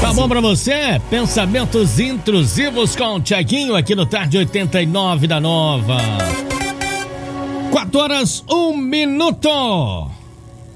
Tá bom pra você? Pensamentos intrusivos com o Thiaguinho aqui no Tarde 89 da Nova. 4 horas, 1 minuto.